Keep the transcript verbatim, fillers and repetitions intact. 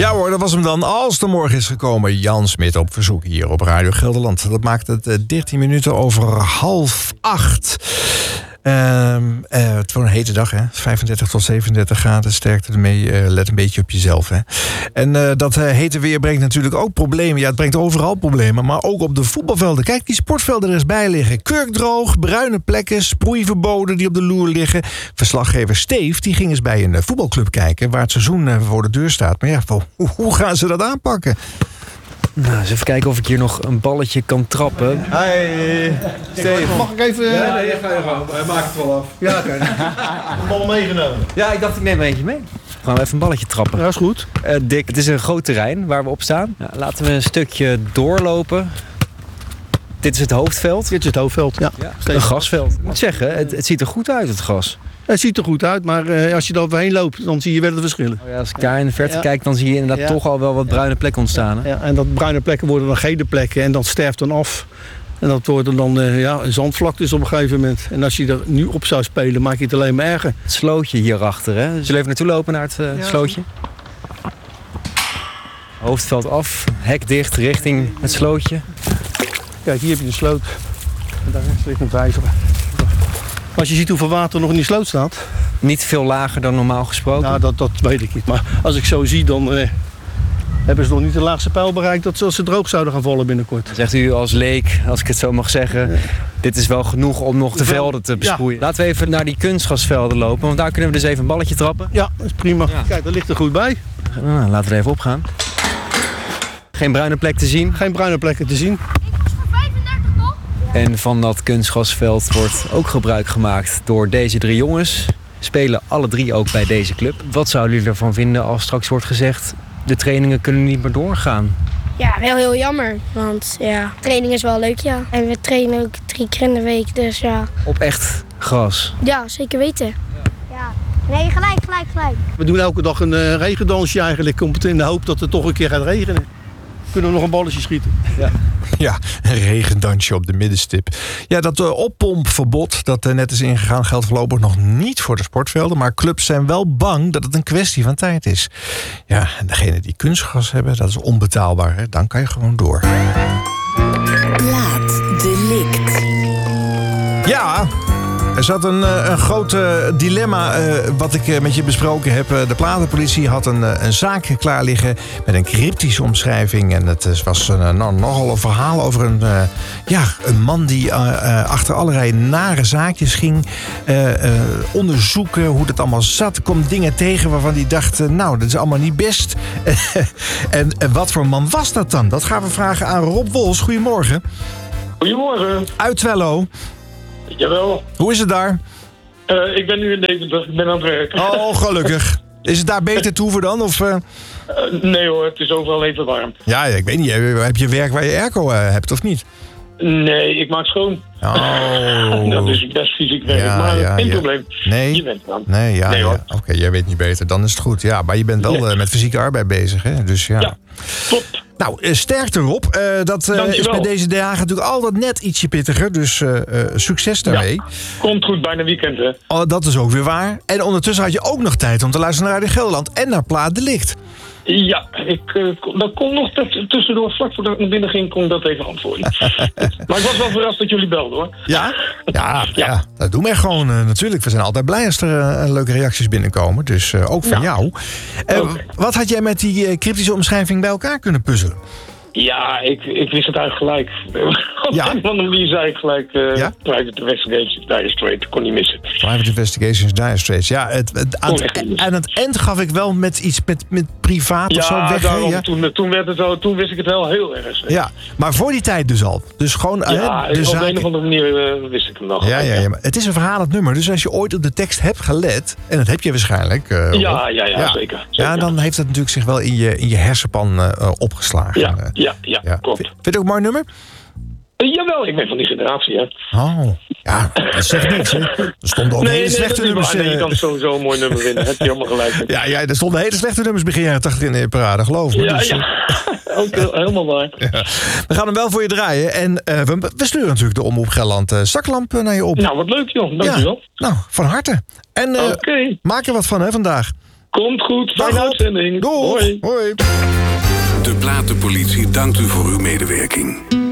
Ja hoor, dat was hem dan. Als de morgen is gekomen, Jan Smit op verzoek hier op Radio Gelderland. Dat maakt het dertien minuten over half acht. Uh, uh, het wordt een hete dag, hè? vijfendertig tot zevenendertig graden, sterkte ermee. Uh, let een beetje op jezelf, hè? En uh, dat uh, hete weer brengt natuurlijk ook problemen. Ja, het brengt overal problemen, maar ook op de voetbalvelden. Kijk, die sportvelden er eens bij liggen. Kurkdroog, bruine plekken, sproeiverboden die op de loer liggen. Verslaggever Steef, die ging eens bij een uh, voetbalclub kijken waar het seizoen uh, voor de deur staat. Maar ja, hoe, hoe gaan ze dat aanpakken? Nou, eens even kijken of ik hier nog een balletje kan trappen. Hey, Steven. Mag ik even... Ja, nee, ga je gewoon. Hij maakt het wel af. Ja, oké. Een bal meegenomen. Ja, ik dacht ik neem er eentje mee. Gaan we even een balletje trappen. Ja, is goed. Uh, Dick, het is een groot terrein waar we op staan. Ja, laten we een stukje doorlopen. Dit is het hoofdveld. Dit is het hoofdveld, ja. Ja, een grasveld. Ik moet zeggen, het, het ziet er goed uit, het gras. Het ziet er goed uit, maar uh, als je er overheen loopt, dan zie je wel de verschillen. Oh ja, als ik daar in de verte ja. kijk, dan zie je inderdaad ja. toch al wel wat bruine plekken ontstaan. Hè? Ja, en dat bruine plekken worden dan gele plekken en dat sterft dan af. En dat worden dan uh, ja, zandvlaktes op een gegeven moment. En als je er nu op zou spelen, maak je het alleen maar erger. Het slootje hierachter, hè? Zullen we even naartoe lopen naar het uh, ja. slootje? Hoofdveld af, hek dicht richting het slootje. Kijk, hier heb je de sloot. En daar ligt een vijver. Als je ziet hoeveel water nog in die sloot staat. Niet veel lager dan normaal gesproken. Nou, dat, dat weet ik niet. Maar als ik zo zie, dan uh, hebben ze nog niet de laagste pijl bereikt dat ze, als ze droog zouden gaan vallen binnenkort. Zegt u als leek, als ik het zo mag zeggen, ja. Dit is wel genoeg om nog de Wel, velden te besproeien. Ja. Laten we even naar die kunstgrasvelden lopen, want daar kunnen we dus even een balletje trappen. Ja, dat is prima. Ja. Kijk, dat ligt er goed bij. Nou, laten we er even opgaan. Geen bruine plek te zien. Geen bruine plekken te zien. En van dat kunstgrasveld wordt ook gebruik gemaakt door deze drie jongens. Spelen alle drie ook bij deze club. Wat zouden jullie ervan vinden als straks wordt gezegd, de trainingen kunnen niet meer doorgaan? Ja, wel heel jammer, want ja, training is wel leuk, ja. En we trainen ook drie keer in de week, dus ja. Op echt gras? Ja, zeker weten. Ja. Nee, gelijk, gelijk, gelijk. We doen elke dag een uh, regendansje eigenlijk, in de hoop dat het toch een keer gaat regenen. Kunnen we nog een balletje schieten. Ja. Ja, een regendansje op de middenstip. Ja, dat uh, oppompverbod dat uh, net is ingegaan geldt voorlopig nog niet voor de sportvelden. Maar clubs zijn wel bang dat het een kwestie van tijd is. Ja, en degene die kunstgras hebben, dat is onbetaalbaar. Hè? Dan kan je gewoon door. Plaat delict. Ja, er zat een, een groot uh, dilemma uh, wat ik uh, met je besproken heb. Uh, de platenpolitie had een, uh, een zaak klaar liggen met een cryptische omschrijving. En het uh, was uh, nou, nogal een verhaal over een, uh, ja, een man die uh, uh, achter allerlei nare zaakjes ging uh, uh, onderzoeken hoe dat allemaal zat. Er kwam dingen tegen waarvan hij dacht, uh, nou, dat is allemaal niet best. en uh, wat voor man was dat dan? Dat gaan we vragen aan Rob Wols. Goedemorgen. Goedemorgen. Uit Twello. Jawel. Hoe is het daar? Uh, ik ben nu in Deventer, ik ben aan het werken. Oh, gelukkig. Is het daar beter toeven dan? Of, uh... uh, nee hoor, het is overal even warm. Ja, ik weet niet. Heb je werk waar je airco uh, hebt of niet? Nee, ik maak schoon. Oh. Dat is best fysiek werk, ja, maar ja, geen ja. probleem. Nee. Je bent eraan. Nee, ja, nee, ja. Oké, okay, jij weet niet beter. Dan is het goed. Ja, maar je bent wel nee. uh, met fysieke arbeid bezig, hè? Dus ja. Ja, top. Nou, uh, sterkte erop. Uh, dat uh, is bij deze dagen natuurlijk altijd net ietsje pittiger. Dus uh, uh, succes daarmee. Ja. Komt goed, bijna weekend, hè? Oh, dat is ook weer waar. En ondertussen had je ook nog tijd om te luisteren naar Radio Gelderland en naar Plaat Delict. Ja, ik, uh, dat kon nog tussendoor, vlak voordat ik naar binnen ging, kon ik dat even antwoorden. Maar ik was wel verrast dat jullie belden, hoor. Ja? Ja, ja. ja dat doen we gewoon uh, natuurlijk. We zijn altijd blij als er uh, leuke reacties binnenkomen. Dus uh, ook van ja. jou. Uh, okay. Wat had jij met die uh, cryptische omschrijving bij elkaar kunnen puzzelen? Ja, ik, ik wist het eigenlijk gelijk. Op ja? een of andere manier zei ik gelijk uh, ja? Private Investigations, Dire Straits. Kon niet missen. Private Investigations, Dire Straits. Ja, het, het, aan, het, aan het eind gaf ik wel met iets met, met privaat ja, of zo weg. Daarom, ja, toen, toen, werd het al, toen wist ik het wel heel erg. Hè. Ja, maar voor die tijd dus al. Dus gewoon ja, uh, de op zaken... een of andere manier uh, wist ik hem nog. Ja, ja, ja, maar het is een verhalend nummer. Dus als je ooit op de tekst hebt gelet, en dat heb je waarschijnlijk. Uh, ja, ja, ja, ja, zeker, zeker. Ja, dan heeft het natuurlijk zich wel in je, in je hersenpan uh, opgeslagen. Ja, ja, ja, ja, klopt. Vind je het ook een mooi nummer? Uh, jawel, ik ben van die generatie, hè. Oh, ja, dat zegt niks, hè. Er stonden ook nee, hele nee, slechte nummers. Nee, je kan sowieso een mooi nummer vinden, heb je helemaal gelijk. Ja, ja, er stonden hele slechte nummers begin jaren tachtig in de parade, geloof me. Ja, dus, ja. Ook helemaal waar. Ja. We gaan hem wel voor je draaien. En uh, we, we sturen natuurlijk de Omroep Gelderland uh, zaklamp naar je op. Nou, wat leuk, joh. Dank ja. je wel. Nou, van harte. En uh, okay. maak er wat van, hè, vandaag. Komt goed. Dag, Fijne Rob. uitzending. Doei. Hoi. Hoi. De Platenpolitie dankt u voor uw medewerking.